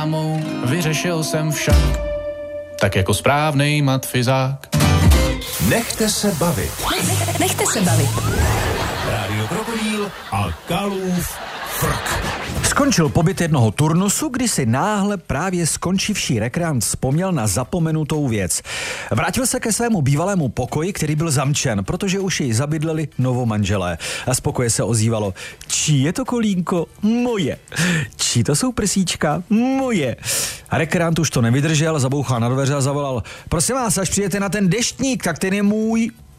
Vyřešil jsem však, tak jako správnej matfizák. Nechte se bavit. Nechte se bavit. Rádio Krokodýl a Kalův frk. Skončil pobyt jednoho turnusu, kdy si náhle právě skončivší rekreant vzpomněl na zapomenutou věc. Vrátil se ke svému bývalému pokoji, který byl zamčen, protože už jej zabydleli novomanželé. A z pokoje se ozývalo: čí je to kolínko? Moje. Čí to jsou prsíčka? Moje. A rekreant už to nevydržel, zabouchal na dveře a zavolal: prosím vás, až přijete na ten deštník, tak ten je můj.